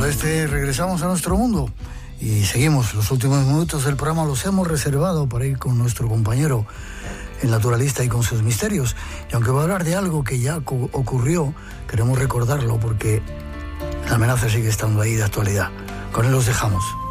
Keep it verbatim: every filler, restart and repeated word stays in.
oeste regresamos a nuestro mundo y seguimos. Los últimos minutos del programa los hemos reservado para ir con nuestro compañero, el naturalista y con sus misterios. Y aunque va a hablar de algo que ya ocurrió, queremos recordarlo porque la amenaza sigue estando ahí de actualidad. Con él los dejamos.